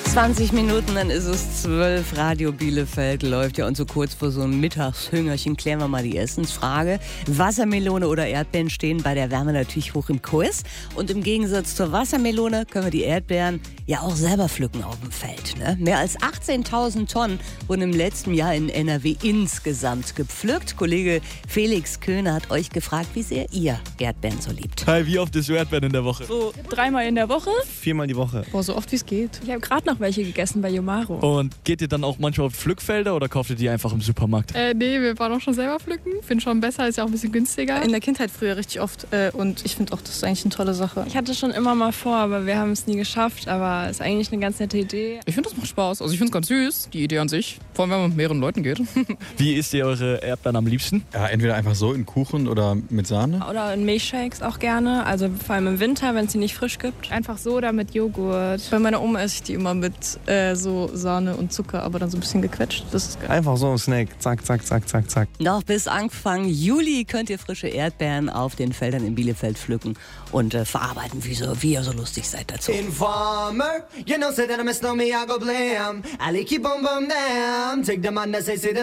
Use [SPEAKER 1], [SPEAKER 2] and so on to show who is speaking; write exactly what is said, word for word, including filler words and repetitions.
[SPEAKER 1] zwanzig Minuten, dann ist es zwölf. Radio Bielefeld läuft ja, und so kurz vor so einem Mittagshüngerchen klären wir mal die Essensfrage. Wassermelone oder Erdbeeren stehen bei der Wärme natürlich hoch im Kurs. Und im Gegensatz zur Wassermelone können wir die Erdbeeren ja auch selber pflücken auf dem Feld. Ne? Mehr als achtzehntausend Tonnen wurden im letzten Jahr in N R W insgesamt gepflückt. Kollege Felix Köhne hat euch gefragt, wie sehr ihr Erdbeeren so liebt.
[SPEAKER 2] Hi, wie oft isst du Erdbeeren in der Woche?
[SPEAKER 3] So dreimal in der Woche.
[SPEAKER 2] Viermal die Woche.
[SPEAKER 3] Boah, so oft wie es geht. Ich habe gerade noch welche gegessen bei Yomaro.
[SPEAKER 2] Und geht ihr dann auch manchmal auf Pflückfelder oder kauft ihr die einfach im Supermarkt?
[SPEAKER 4] Äh, nee, wir waren auch schon selber pflücken. Finde schon besser, ist ja auch ein bisschen günstiger.
[SPEAKER 3] In der Kindheit früher richtig oft äh, und ich finde auch, das ist eigentlich eine tolle Sache.
[SPEAKER 5] Ich hatte schon immer mal vor, aber wir haben es nie geschafft. Aber es ist eigentlich eine ganz nette Idee.
[SPEAKER 6] Ich finde, das macht Spaß. Also ich finde es ganz süß, die Idee an sich. Vor allem, wenn man mit mehreren Leuten geht.
[SPEAKER 2] Wie isst ihr eure Erdbeeren am liebsten?
[SPEAKER 7] Ja, entweder einfach so in Kuchen oder mit Sahne.
[SPEAKER 5] Oder in Milchshakes auch gerne. Also vor allem im Winter, wenn es sie nicht frisch gibt.
[SPEAKER 4] Einfach so oder mit Joghurt.
[SPEAKER 3] Bei meiner Oma esse ich die immer mit äh, so Sahne und Zucker, aber dann so ein bisschen gequetscht. Das ist geil.
[SPEAKER 8] Einfach so ein Snack. Zack, zack, zack, zack, zack.
[SPEAKER 1] Noch bis Anfang Juli könnt ihr frische Erdbeeren auf den Feldern in Bielefeld pflücken und äh, verarbeiten, wie, so, wie ihr so lustig seid dazu.
[SPEAKER 9] Informer, you know, say that I miss no me, I go blam. I like keep on bum down. Take the man that say, say